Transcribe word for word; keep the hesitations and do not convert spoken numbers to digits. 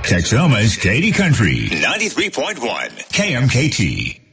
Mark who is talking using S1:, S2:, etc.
S1: Texoma's Katy Country, ninety-three point one K M K T.